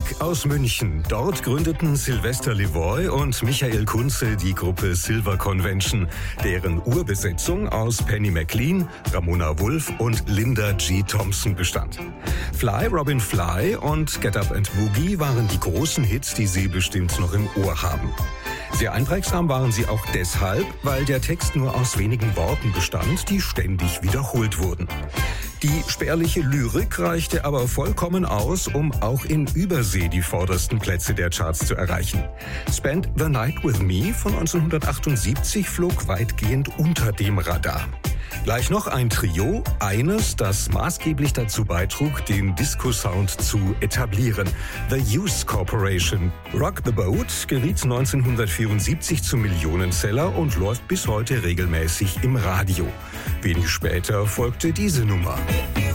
aus München. Dort gründeten Sylvester Levoy und Michael Kunze die Gruppe Silver Convention, deren Urbesetzung aus Penny McLean, Ramona Wulff und Linda G. Thompson bestand. Fly, Robin Fly und Get Up and Boogie waren die großen Hits, die Sie bestimmt noch im Ohr haben. Sehr einprägsam waren sie auch deshalb, weil der Text nur aus wenigen Worten bestand, die ständig wiederholt wurden. Die spärliche Lyrik reichte aber vollkommen aus, um auch in Übersee die vordersten Plätze der Charts zu erreichen. Spend the Night with Me von 1978 flog weitgehend unter dem Radar. Gleich noch ein Trio, eines, das maßgeblich dazu beitrug, den Disco-Sound zu etablieren. The Youth Corporation. Rock the Boat geriet 1974 zum Millionenseller und läuft bis heute regelmäßig im Radio. Wenig später folgte diese Nummer.